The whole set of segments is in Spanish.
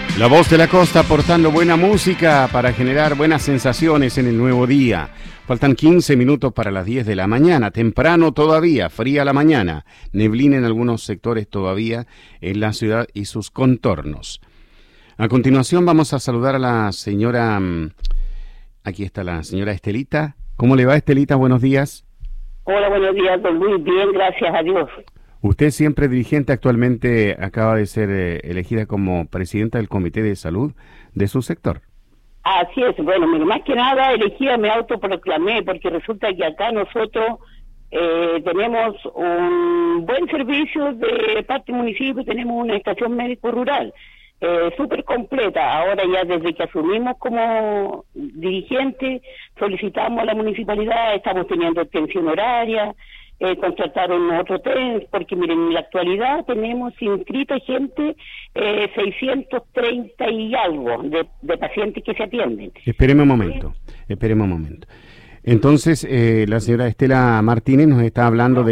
La Voz de la Costa aportando buena música para generar buenas sensaciones en el nuevo día. Faltan 15 minutos para las 10 de la mañana, temprano todavía, fría la mañana, neblina en algunos sectores todavía en la ciudad y sus contornos. A continuación vamos a saludar a la señora, aquí está la señora Estelita. ¿Cómo le va, Estelita? Buenos días. Hola, buenos días, don Luis. Bien, gracias a Dios. Usted siempre dirigente, actualmente acaba de ser elegida como presidenta del Comité de Salud de su sector. Así es, bueno, más que nada elegida me autoproclamé porque resulta que acá nosotros tenemos un buen servicio de parte del municipio, tenemos una estación médico rural súper completa. Ahora ya desde que asumimos como dirigente solicitamos a la municipalidad, estamos teniendo extensión horaria, contrataron otro tren, porque miren, en la actualidad tenemos inscrita gente 630 y algo de pacientes que se atienden. Esperemos un momento. Entonces, la señora Estela Martínez nos está hablando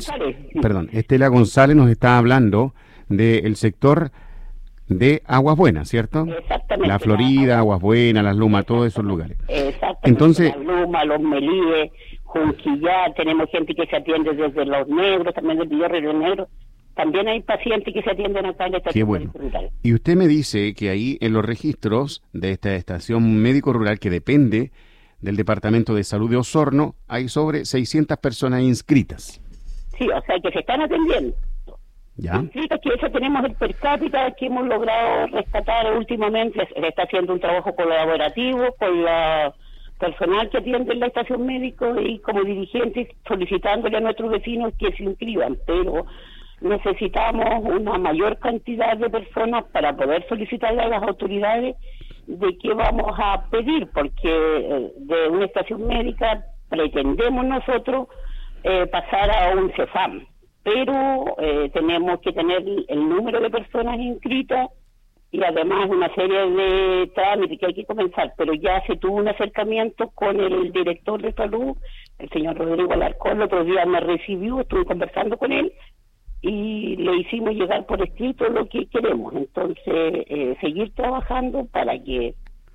Estela González nos está hablando del sector de Aguas Buenas, ¿cierto? Exactamente. La Florida, Aguas Buenas, Las Lumas, todos esos lugares. Exactamente. Entonces, Las Lumas, Los Melíes, Junquillar, tenemos gente que se atiende desde Los Negros, también del Villarro y Los Negros. También hay pacientes que se atienden acá en la estación médico rural. Y usted me dice que ahí en los registros de esta estación médico rural, que depende del Departamento de Salud de Osorno, hay sobre 600 personas inscritas. Sí, o sea que se están atendiendo. ¿Ya? Inscritas, que eso tenemos el per cápita que hemos logrado rescatar últimamente. Se está haciendo un trabajo colaborativo con la personal que atiende en la estación médico y como dirigentes solicitándole a nuestros vecinos que se inscriban, pero necesitamos una mayor cantidad de personas para poder solicitarle a las autoridades de qué vamos a pedir, porque de una estación médica pretendemos nosotros pasar a un CEFAM, pero tenemos que tener el número de personas inscritas y además una serie de trámites que hay que comenzar, pero ya se tuvo un acercamiento con el director de salud, el señor Rodrigo Alarcón. El otro día me recibió, estuve conversando con él y le hicimos llegar por escrito lo que queremos. Entonces, seguir trabajando para que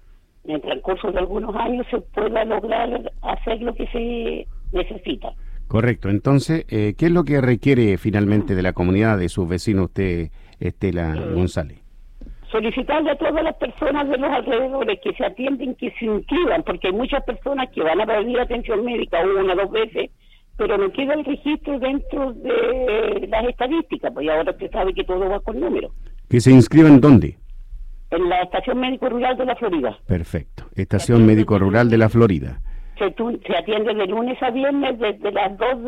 en el transcurso de algunos años se pueda lograr hacer lo que se necesita. Correcto. Entonces, ¿qué es lo que requiere finalmente de la comunidad, de sus vecinos, usted, Estela González? Solicitarle a todas las personas de los alrededores que se atienden, que se inscriban, porque hay muchas personas que van a pedir atención médica 1 o 2 veces, pero no queda el registro dentro de las estadísticas, pues ahora usted sabe que todo va con números. ¿Que se inscriban dónde? En la estación médico rural de la Florida. Perfecto, estación médico rural de la Florida. Se atiende de lunes a viernes desde las 2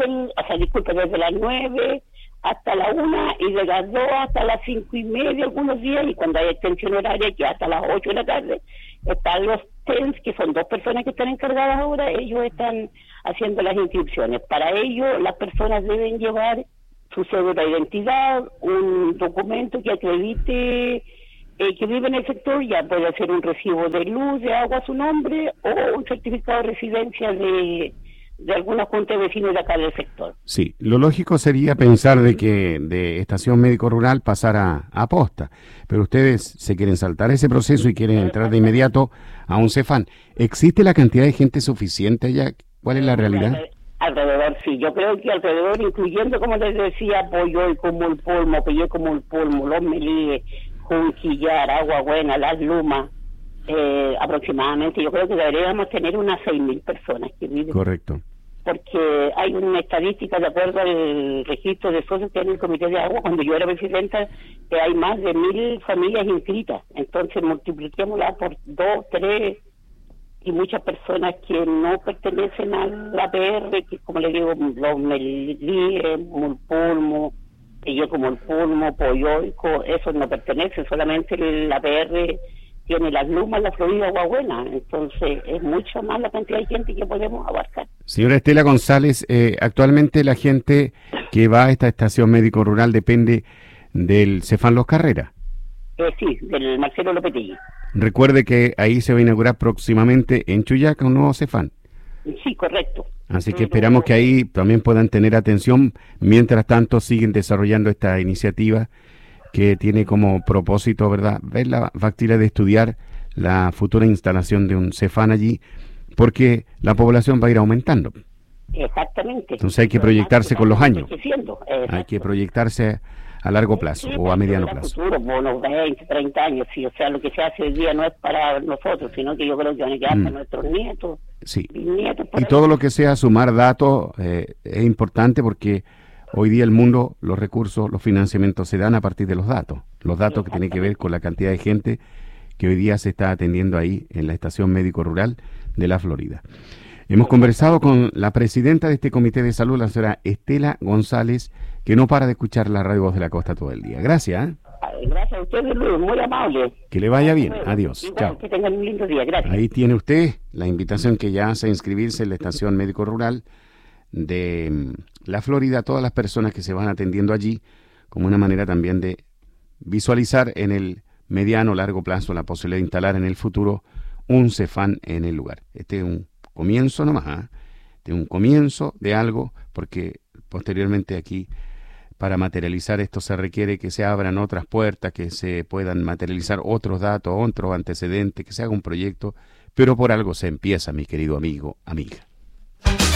desde las 9 hasta la 1 y de las 2 hasta las 5:30 algunos días, y cuando hay extensión horaria que hasta las 8 de la tarde están los TENS, que son 2 personas que están encargadas ahora. Ellos están haciendo las inscripciones. Para ello las personas deben llevar su cédula de identidad, un documento que acredite que vive en el sector, ya puede ser un recibo de luz, de agua a su nombre o un certificado de residencia de alguna junta de vecinos de acá del sector. Sí, lo lógico sería pensar de que de estación médico rural pasara a posta, pero ustedes se quieren saltar ese proceso y quieren entrar de inmediato a un CEFAM. ¿Existe la cantidad de gente suficiente allá? ¿Cuál es la realidad? Alrededor, sí, yo creo que alrededor, incluyendo, como les decía, Poyoy, como el Pulmo, Pellé como el Pulmo, Los Melíes, Junquillar, Agua Buena, Las Lumas, aproximadamente, yo creo que deberíamos tener unas 6.000 personas que viven. Correcto. Porque hay una estadística, de acuerdo al registro de socios que hay en el Comité de Agua, cuando yo era presidenta, que hay más de 1.000 familias inscritas. Entonces multipliquémosla por 2, 3, y muchas personas que no pertenecen a la APR, que como le digo, Los Melíes, Mulpulmo, yo como el Pulmo, Poyoico, esos no pertenecen, solamente la APR tiene Las Lumas, la Florida, Agua Buena. Entonces es mucho más la cantidad de gente que podemos abarcar. Señora Estela González, actualmente la gente que va a esta estación médico rural depende del CEFAM Los Carreras. Sí, del Marcelo Lopetegui. Recuerde que ahí se va a inaugurar próximamente en Chuyaca un nuevo CEFAM. Sí, correcto. Así que esperamos que ahí también puedan tener atención. Mientras tanto siguen desarrollando esta iniciativa que tiene como propósito, ¿verdad?, ver la factibilidad de estudiar la futura instalación de un Cefam allí, porque la población va a ir aumentando. Exactamente. Entonces hay que proyectarse con los años. Hay que Exacto. proyectarse a largo plazo Sí, o a porque mediano para el plazo. futuro, bueno, 20, 30 años, sí, o sea, lo que se hace hoy día no es para nosotros, sino que yo creo que van a quedar para nuestros nietos, Sí. bisnietos, por Y ahí. todo lo que sea sumar datos es importante, porque hoy día el mundo, los recursos, los financiamientos se dan a partir de los datos que tienen que ver con la cantidad de gente que hoy día se está atendiendo ahí en la estación médico rural de la Florida. Hemos conversado con la presidenta de este comité de salud, la señora Estela González, que no para de escuchar la Radio Voz de la Costa todo el día. Gracias. Gracias a ustedes, Luis, muy amable. Que le vaya bien. Bueno, Adiós. igual, Chao. que tengan un lindo día, gracias. Ahí tiene usted la invitación que ya hace a inscribirse en la estación médico rural de la Florida, a todas las personas que se van atendiendo allí, como una manera también de visualizar en el mediano largo plazo la posibilidad de instalar en el futuro un Cefam en el lugar. Este es un comienzo nomás, ¿eh? Este es un comienzo de algo, porque posteriormente aquí, para materializar esto, se requiere que se abran otras puertas, que se puedan materializar otros datos, otros antecedentes, que se haga un proyecto, pero por algo se empieza, mi querido amigo, amiga.